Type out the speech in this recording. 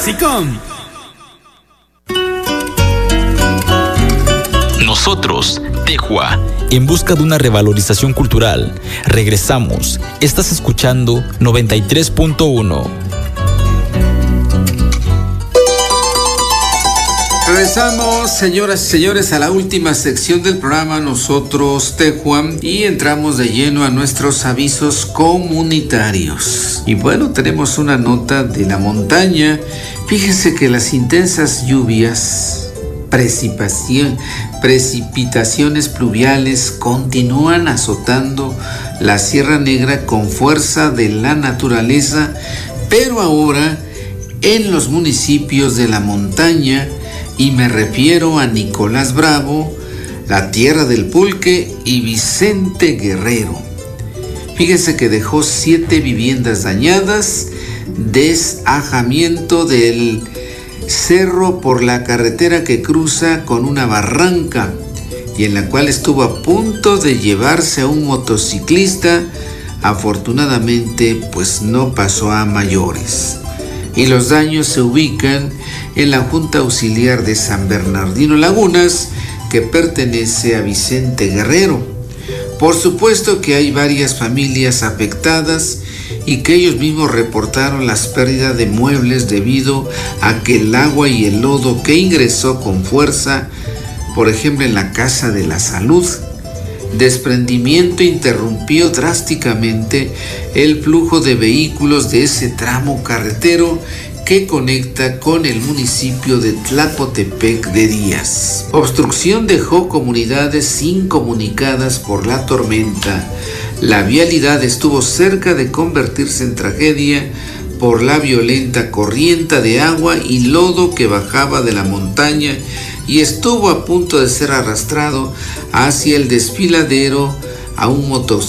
clasicón. Nosotros, Tejua, en busca de una revalorización cultural. Regresamos. Estás escuchando 93.1. Regresamos, señoras y señores, a la última sección del programa Nosotros Tejua y entramos de lleno a nuestros avisos comunitarios. Y bueno, tenemos una nota de la montaña. Fíjense que las intensas lluvias, precipitaciones pluviales continúan azotando la Sierra Negra con fuerza de la naturaleza, pero ahora en los municipios de la montaña, y me refiero a Nicolás Bravo, la Tierra del Pulque y Vicente Guerrero. Fíjense que dejó 7 viviendas dañadas, desajamiento del cerro por la carretera que cruza con una barranca y en la cual estuvo a punto de llevarse a un motociclista. Afortunadamente, pues no pasó a mayores. Y los daños se ubican en la Junta Auxiliar de San Bernardino Lagunas, que pertenece a Vicente Guerrero. Por supuesto que hay varias familias afectadas y que ellos mismos reportaron las pérdidas de muebles debido a que el agua y el lodo que ingresó con fuerza, por ejemplo en la Casa de la Salud, desprendimiento interrumpió drásticamente el flujo de vehículos de ese tramo carretero que conecta con el municipio de Tlacotepec de Díaz. Obstrucción dejó comunidades incomunicadas por la tormenta. La vialidad estuvo cerca de convertirse en tragedia por la violenta corriente de agua y lodo que bajaba de la montaña y estuvo a punto de ser arrastrado hacia el desfiladero a un motociclista